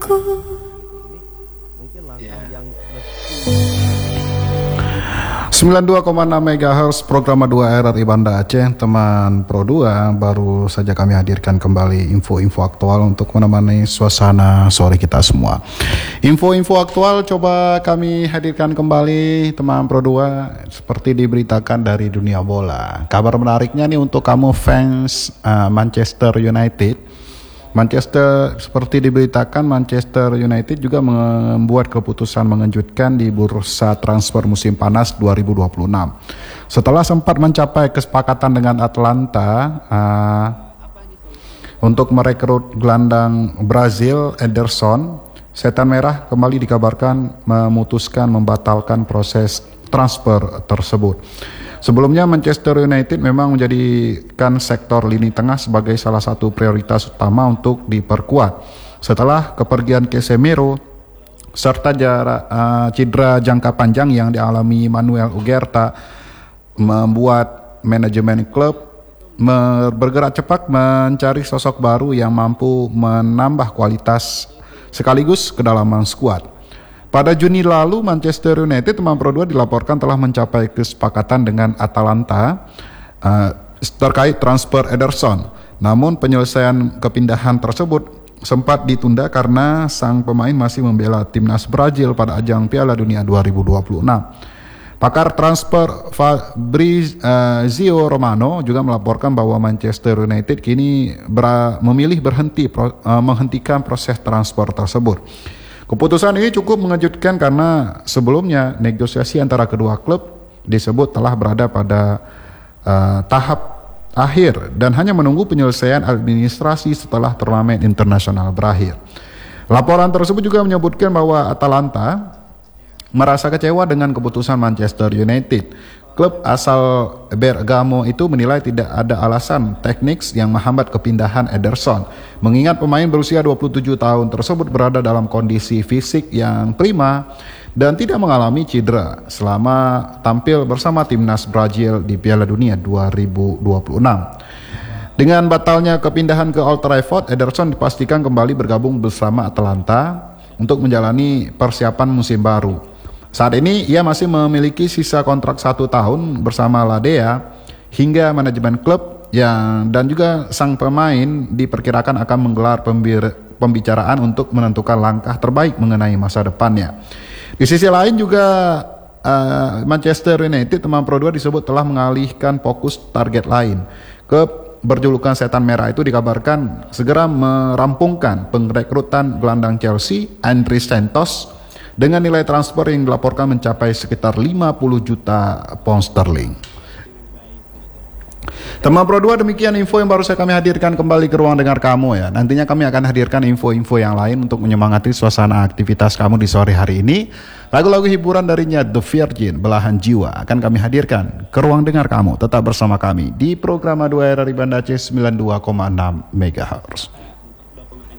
Mungkin langkah yang 92,6 MHz program 2 RRI Banda Aceh. Teman Pro 2, baru saja kami hadirkan kembali info-info aktual untuk menemani suasana sore kita semua. Info-info aktual coba kami hadirkan kembali teman Pro 2 seperti diberitakan dari dunia bola. Kabar menariknya nih untuk kamu fans Manchester United. Seperti diberitakan, Manchester United juga membuat keputusan mengejutkan di bursa transfer musim panas 2026. Setelah sempat mencapai kesepakatan dengan Atalanta untuk merekrut gelandang Brazil Ederson, Setan Merah kembali dikabarkan memutuskan membatalkan proses transfer tersebut. Sebelumnya Manchester United memang menjadikan sektor lini tengah sebagai salah satu prioritas utama untuk diperkuat. Setelah kepergian Casemiro serta cedera jangka panjang yang dialami Manuel Ugarte, membuat manajemen klub bergerak cepat mencari sosok baru yang mampu menambah kualitas sekaligus kedalaman skuad. Pada Juni lalu, Manchester United, teman Pro 2, dilaporkan telah mencapai kesepakatan dengan Atalanta terkait transfer Ederson. Namun penyelesaian kepindahan tersebut sempat ditunda karena sang pemain masih membela timnas Brazil pada ajang Piala Dunia 2026. Pakar transfer Fabrizio Romano juga melaporkan bahwa Manchester United kini memilih menghentikan proses transfer tersebut. Keputusan ini cukup mengejutkan karena sebelumnya negosiasi antara kedua klub disebut telah berada pada tahap akhir dan hanya menunggu penyelesaian administrasi setelah turnamen internasional berakhir. Laporan tersebut juga menyebutkan bahwa Atalanta merasa kecewa dengan keputusan Manchester United. Klub asal Bergamo itu menilai tidak ada alasan teknis yang menghambat kepindahan Ederson, mengingat pemain berusia 27 tahun tersebut berada dalam kondisi fisik yang prima dan tidak mengalami cedera selama tampil bersama timnas Brazil di Piala Dunia 2026. Dengan batalnya kepindahan ke Old Trafford, Ederson dipastikan kembali bergabung bersama Atalanta untuk menjalani persiapan musim baru. Saat ini ia masih memiliki sisa kontrak 1 tahun bersama Ladea hingga manajemen klub dan juga sang pemain diperkirakan akan menggelar pembicaraan untuk menentukan langkah terbaik mengenai masa depannya. Di sisi lain juga Manchester United, teman Pro 2, disebut telah mengalihkan fokus target lain. Klub berjulukan Setan Merah itu dikabarkan segera merampungkan pengrekrutan gelandang Chelsea Andrés Santos dengan nilai transfer yang dilaporkan mencapai sekitar 50 juta pound sterling. Teman Pro 2, demikian info yang baru saya kami hadirkan kembali ke ruang dengar kamu ya. Nantinya kami akan hadirkan info-info yang lain untuk menyemangati suasana aktivitas kamu di sore hari ini. Lagu-lagu hiburan darinya The Virgin, Belahan Jiwa, akan kami hadirkan ke ruang dengar kamu. Tetap bersama kami di program 2 RRI Banda Aceh 92,6 MHz.